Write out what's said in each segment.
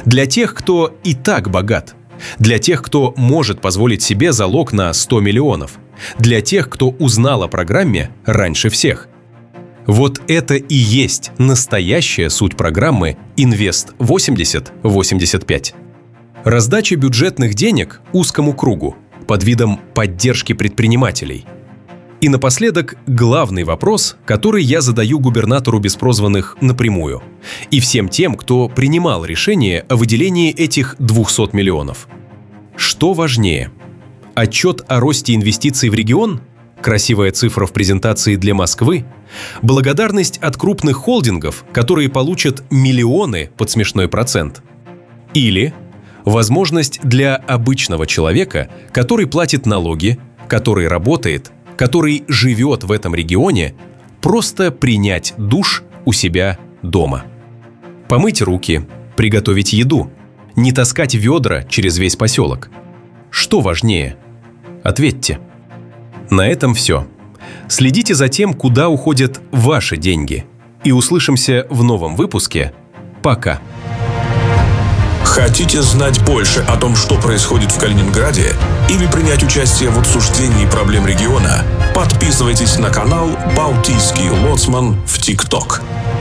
Для тех, кто и так богат. Для тех, кто может позволить себе залог на 100 миллионов. Для тех, кто узнал о программе раньше всех. Вот это и есть настоящая суть программы «Инвест-80-85». Раздача бюджетных денег узкому кругу под видом поддержки предпринимателей. И напоследок главный вопрос, который я задаю губернатору Беспрозванных напрямую и всем тем, кто принимал решение о выделении этих 200 миллионов. Что важнее? Отчет о росте инвестиций в регион? Красивая цифра в презентации для Москвы? Благодарность от крупных холдингов, которые получат миллионы под смешной процент? Или возможность для обычного человека, который платит налоги, который работает, который живет в этом регионе, просто принять душ у себя дома. Помыть руки, приготовить еду, не таскать ведра через весь поселок. Что важнее? Ответьте. На этом все. Следите за тем, куда уходят ваши деньги. И услышимся в новом выпуске. Пока. Хотите знать больше о том, что происходит в Калининграде, или принять участие в обсуждении проблем региона? Подписывайтесь на канал «Балтийский лоцман» в ТикТок.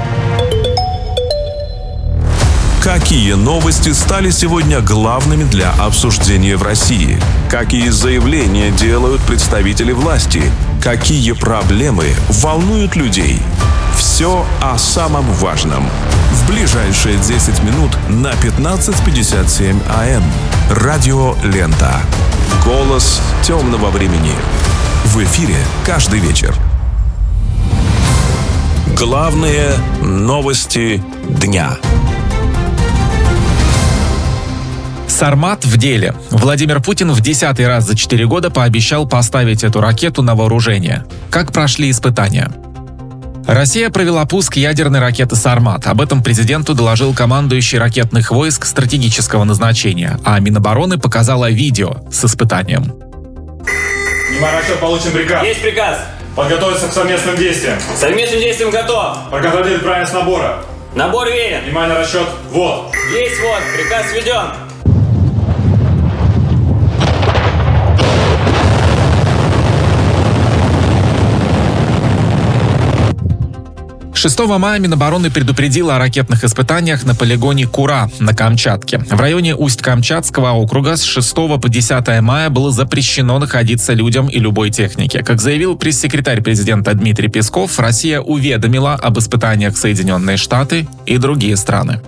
Какие новости стали сегодня главными для обсуждения в России? Какие заявления делают представители власти? Какие проблемы волнуют людей? Все о самом важном. В ближайшие 10 минут на 15:57 АМ. Радио Лента. Голос темного времени. В эфире каждый вечер. Главные новости дня. «Сармат» в деле. Владимир Путин в 10-й раз за 4 года пообещал поставить эту ракету на вооружение. Как прошли испытания? Россия провела пуск ядерной ракеты «Сармат». Об этом президенту доложил командующий ракетных войск стратегического назначения, а Минобороны показала видео с испытанием. Внимание, расчет, получен приказ. Есть приказ. Подготовиться к совместным действиям. Совместным действиям готов. Проконтролировать правильность набора. Набор верен. Внимание, расчет, ввод. Есть ввод. Приказ введен. 6 мая Минобороны предупредила о ракетных испытаниях на полигоне Кура на Камчатке. В районе Усть-Камчатского округа с 6 по 10 мая было запрещено находиться людям и любой технике. Как заявил пресс-секретарь президента Дмитрий Песков, Россия уведомила об испытаниях Соединенные Штаты и другие страны.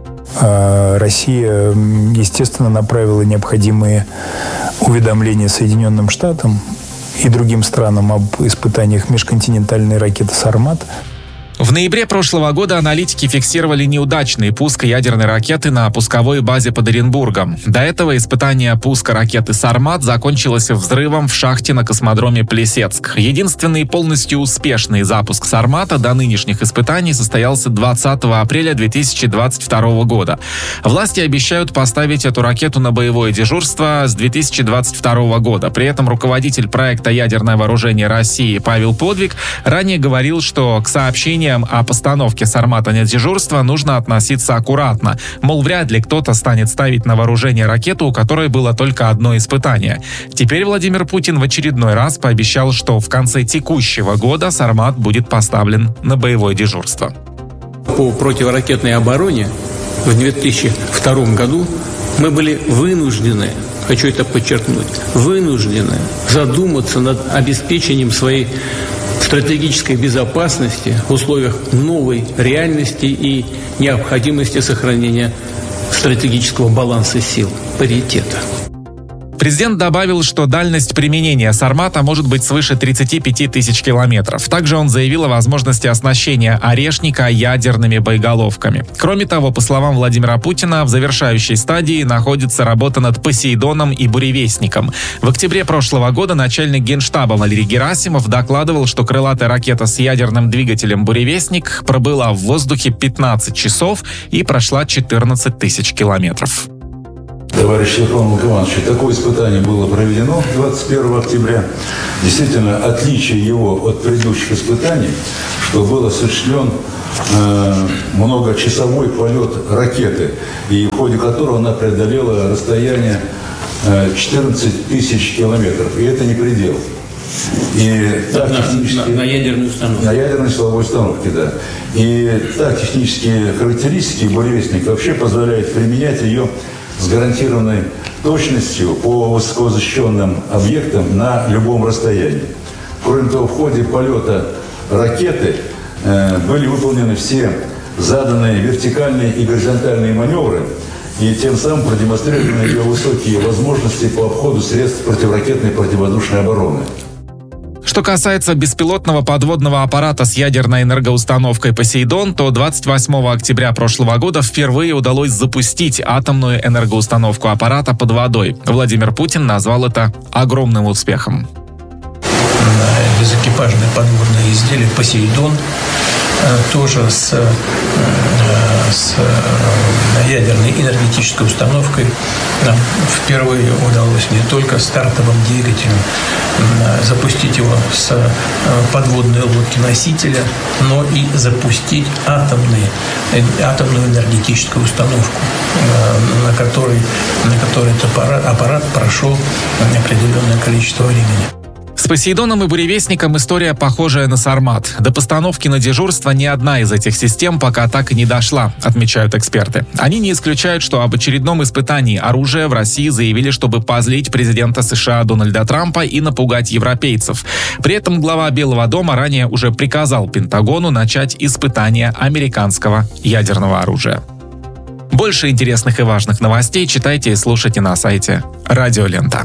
Россия, естественно, направила необходимые уведомления Соединенным Штатам и другим странам об испытаниях межконтинентальной ракеты «Сармат». В ноябре прошлого года аналитики фиксировали неудачный пуск ядерной ракеты на пусковой базе под Оренбургом. До этого испытание пуска ракеты «Сармат» закончилось взрывом в шахте на космодроме Плесецк. Единственный полностью успешный запуск «Сармата» до нынешних испытаний состоялся 20 апреля 2022 года. Власти обещают поставить эту ракету на боевое дежурство с 2022 года. При этом руководитель проекта «Ядерное вооружение России» Павел Подвиг ранее говорил, что к сообщениям о постановке «Сармата» на дежурство нужно относиться аккуратно. Мол, вряд ли кто-то станет ставить на вооружение ракету, у которой было только одно испытание. Теперь Владимир Путин в очередной раз пообещал, что в конце текущего года «Сармат» будет поставлен на боевое дежурство. По противоракетной обороне в 2002 году мы были вынуждены, хочу это подчеркнуть, вынуждены задуматься над обеспечением своей стратегической безопасности в условиях новой реальности и необходимости сохранения стратегического баланса сил, паритета. Президент добавил, что дальность применения «Сармата» может быть свыше 35 тысяч километров. Также он заявил о возможности оснащения «Орешника» ядерными боеголовками. Кроме того, по словам Владимира Путина, в завершающей стадии находится работа над «Посейдоном» и «Буревестником». В октябре прошлого года начальник Генштаба Валерий Герасимов докладывал, что крылатая ракета с ядерным двигателем «Буревестник» пробыла в воздухе 15 часов и прошла 14 тысяч километров. Товарищ Верховный командующий, такое испытание было проведено 21 октября. Действительно, отличие его от предыдущих испытаний, что был осуществлен многочасовой полет ракеты, и в ходе которого она преодолела расстояние 14 тысяч километров. И это не предел. И на ядерной установке. На ядерной силовой установке, да. И та технические характеристики «Буревестник» вообще позволяют применять ее с гарантированной точностью по высокозащищенным объектам на любом расстоянии. Кроме того, в ходе полета ракеты были выполнены все заданные вертикальные и горизонтальные маневры, и тем самым продемонстрированы ее высокие возможности по обходу средств противоракетной и противовоздушной обороны. Что касается беспилотного подводного аппарата с ядерной энергоустановкой «Посейдон», то 28 октября прошлого года впервые удалось запустить атомную энергоустановку аппарата под водой. Владимир Путин назвал это огромным успехом. Безэкипажное подводное изделие «Посейдон» тоже с ядерной энергетической установкой нам впервые удалось не только стартовым двигателем запустить его с подводной лодки-носителя, но и запустить атомную энергетическую установку, на которой этот аппарат прошел определенное количество времени. С «Посейдоном» и «Буревестником» история похожая на «Сармат». До постановки на дежурство ни одна из этих систем пока так и не дошла, отмечают эксперты. Они не исключают, что об очередном испытании оружия в России заявили, чтобы позлить президента США Дональда Трампа и напугать европейцев. При этом глава Белого дома ранее уже приказал Пентагону начать испытания американского ядерного оружия. Больше интересных и важных новостей читайте и слушайте на сайте Радио Лента.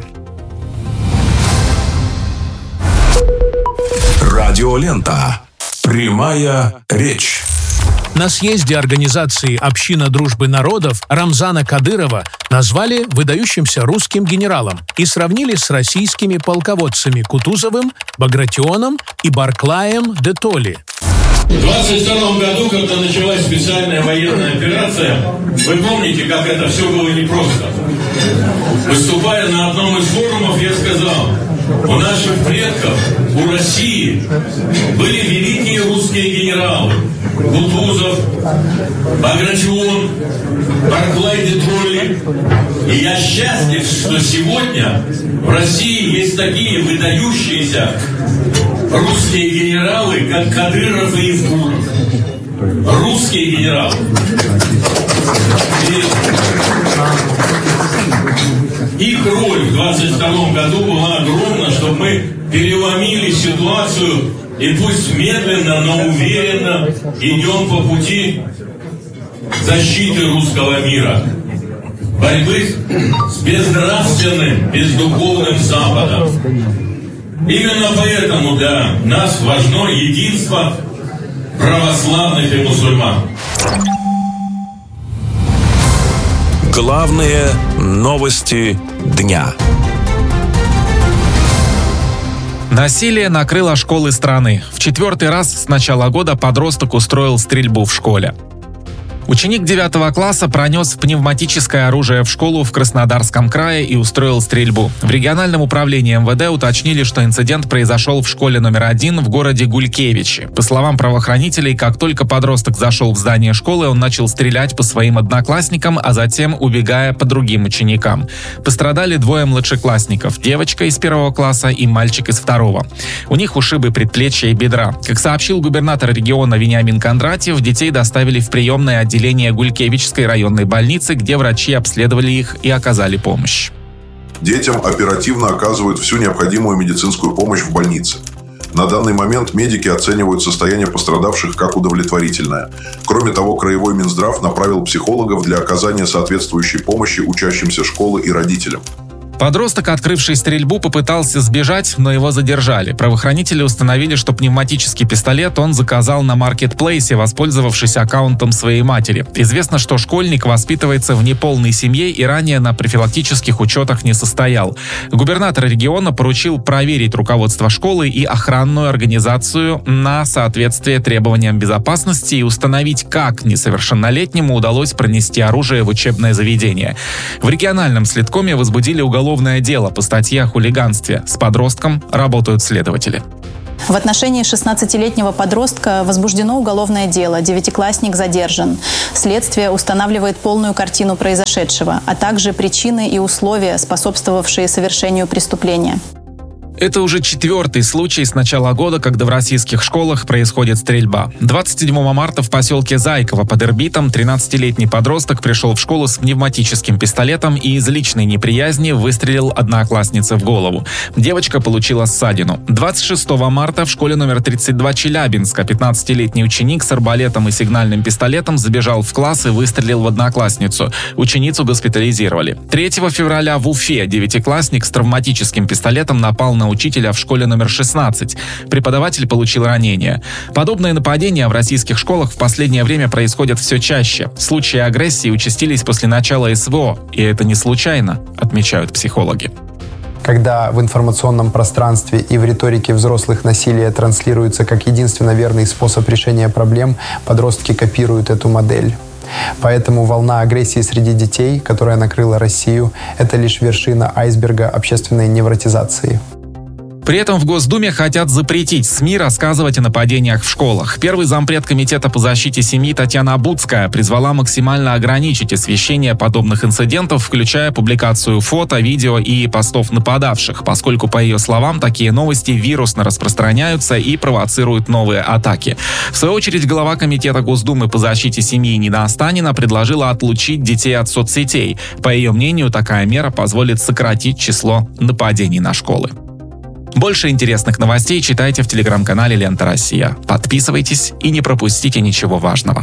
Радиолента. Прямая речь. На съезде организации «Община дружбы народов» Рамзана Кадырова назвали выдающимся русским генералом и сравнили с российскими полководцами Кутузовым, Багратионом и Барклаем де Толли. В 22 году, когда началась специальная военная операция, вы помните, как это все было непросто. Выступая на одном из форумов, я сказал: у наших предков, у России были великие русские генералы. Кутузов, Багратион, Барклай де Толли. И я счастлив, что сегодня в России есть такие выдающиеся русские генералы, как Кадыров и Евкуров. Русские генералы. Их роль в 22 году была огромна, чтобы мы переломили ситуацию и пусть медленно, но уверенно идем по пути защиты русского мира. Борьбы с безнравственным, бездуховным Западом. Именно поэтому для нас важно единство православных и мусульман. Главные новости дня. Насилие накрыло школы страны. В 4-й раз с начала года подросток устроил стрельбу в школе. Ученик 9 класса пронес пневматическое оружие в школу в Краснодарском крае и устроил стрельбу. В региональном управлении МВД уточнили, что инцидент произошел в школе номер 1 в городе Гулькевичи. По словам правоохранителей, как только подросток зашел в здание школы, он начал стрелять по своим одноклассникам, а затем убегая по другим ученикам. Пострадали 2 младшеклассников – девочка из 1 класса и мальчик из 2. У них ушибы предплечья и бедра. Как сообщил губернатор региона Вениамин Кондратьев, детей доставили в приемное отделение Гулькевичской районной больницы, где врачи обследовали их и оказали помощь. Детям оперативно оказывают всю необходимую медицинскую помощь в больнице. На данный момент медики оценивают состояние пострадавших как удовлетворительное. Кроме того, Краевой Минздрав направил психологов для оказания соответствующей помощи учащимся школы и родителям. Подросток, открывший стрельбу, попытался сбежать, но его задержали. Правоохранители установили, что пневматический пистолет он заказал на маркетплейсе, воспользовавшись аккаунтом своей матери. Известно, что школьник воспитывается в неполной семье и ранее на профилактических учетах не состоял. Губернатор региона поручил проверить руководство школы и охранную организацию на соответствие требованиям безопасности и установить, как несовершеннолетнему удалось пронести оружие в учебное заведение. В региональном следкоме возбудили уголовное дело по статье о хулиганстве. С подростком работают следователи. В отношении 16-летнего подростка возбуждено уголовное дело, 9-классник задержан. Следствие устанавливает полную картину произошедшего, а также причины и условия, способствовавшие совершению преступления. Это уже 4-й случай с начала года, когда в российских школах происходит стрельба. 27 марта в поселке Зайково под Ирбитом 13-летний подросток пришел в школу с пневматическим пистолетом и из личной неприязни выстрелил однокласснице в голову. Девочка получила ссадину. 26 марта в школе номер 32 Челябинска 15-летний ученик с арбалетом и сигнальным пистолетом забежал в класс и выстрелил в одноклассницу. Ученицу госпитализировали. 3 февраля в Уфе 9-классник с травматическим пистолетом напал на учителя в школе номер 16. Преподаватель получил ранение. Подобные нападения в российских школах в последнее время происходят все чаще. Случаи агрессии участились после начала СВО, и это не случайно, отмечают психологи. Когда в информационном пространстве и в риторике взрослых насилие транслируется как единственно верный способ решения проблем, подростки копируют эту модель. Поэтому волна агрессии среди детей, которая накрыла Россию, это лишь вершина айсберга общественной невротизации. При этом в Госдуме хотят запретить СМИ рассказывать о нападениях в школах. Первый зампред Комитета по защите семьи Татьяна Обудская призвала максимально ограничить освещение подобных инцидентов, включая публикацию фото, видео и постов нападавших, поскольку, по ее словам, такие новости вирусно распространяются и провоцируют новые атаки. В свою очередь, глава Комитета Госдумы по защите семьи Нина Останина предложила отлучить детей от соцсетей. По ее мнению, такая мера позволит сократить число нападений на школы. Больше интересных новостей читайте в телеграм-канале «Лента Россия». Подписывайтесь и не пропустите ничего важного.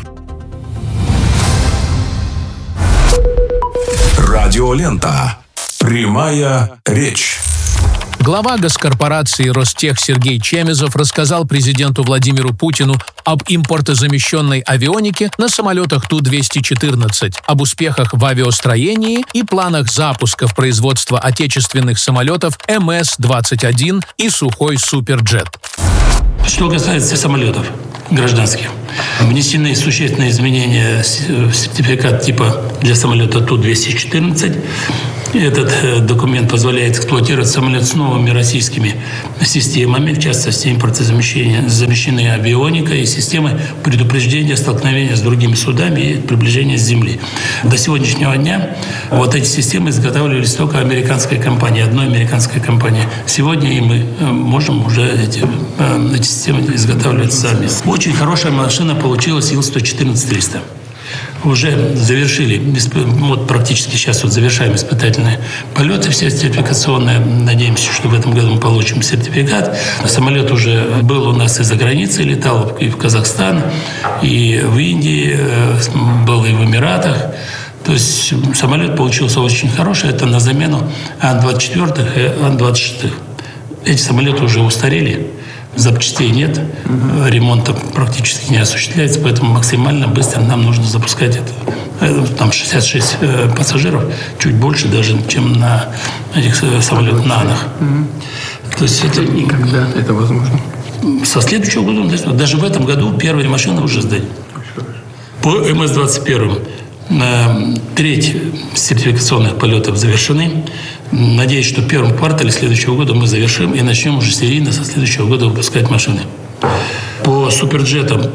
Радиолента. Прямая речь. Глава госкорпорации «Ростех» Сергей Чемезов рассказал президенту Владимиру Путину об импортозамещенной авионике на самолетах Ту-214, об успехах в авиастроении и планах запусков производства отечественных самолетов МС-21 и Сухой Суперджет. Что касается самолетов гражданских, внесены существенные изменения в сертификат типа для самолета Ту-214. Этот документ позволяет эксплуатировать самолет с новыми российскими системами, в частности, импортозамещенной авионикой и системой предупреждения столкновения с другими судами и приближения с земли. До сегодняшнего дня вот эти системы изготавливались только американской компанией, одной американской компанией. Сегодня и мы можем уже эти системы изготавливать сами. Очень хорошая машина получилась Ил-114-300. Уже завершили, вот практически сейчас вот завершаем испытательные полеты все сертификационные. Надеемся, что в этом году мы получим сертификат. Самолет уже был у нас и за границей, летал и в Казахстан, и в Индии, был и в Эмиратах. То есть самолет получился очень хороший. Это на замену Ан-24 и Ан-26. Эти самолеты уже устарели. Запчастей нет, ремонта практически не осуществляется, поэтому максимально быстро нам нужно запускать это. Там 66 пассажиров, чуть больше даже, чем на этих самолетах НАНах. То есть это никогда это возможно. Со следующего года, даже в этом году первые машины уже сдали. По МС-21 треть сертификационных полетов завершены. Надеюсь, что в первом квартале следующего года мы завершим и начнем уже серийно со следующего года выпускать машины. По суперджетам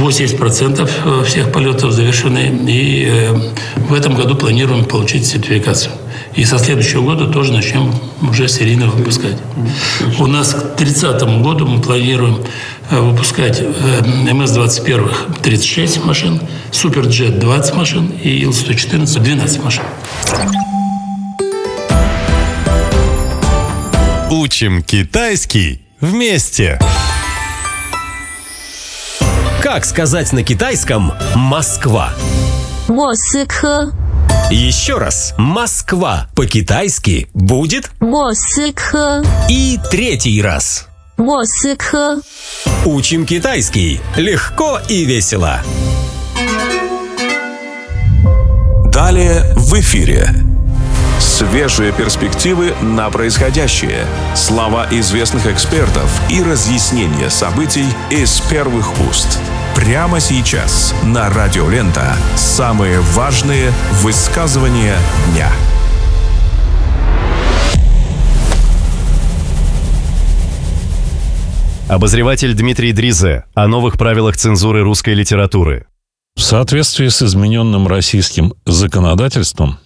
80% всех полетов завершены. И в этом году планируем получить сертификацию. И со следующего года тоже начнем уже серийно выпускать. У нас к 30 году мы планируем выпускать МС-21 36 машин, Суперджет 20 машин и Ил-114 12 машин. Учим китайский вместе. Как сказать на китайском «Москва»? Москва. Еще раз. Москва по-китайски будет Москва. И третий раз. Москва. Учим китайский легко и весело. Далее в эфире. Свежие перспективы на происходящее, слова известных экспертов и разъяснения событий из первых уст. Прямо сейчас на Радиолента самые важные высказывания дня. Обозреватель Дмитрий Дризе о новых правилах цензуры русской литературы. В соответствии с измененным российским законодательством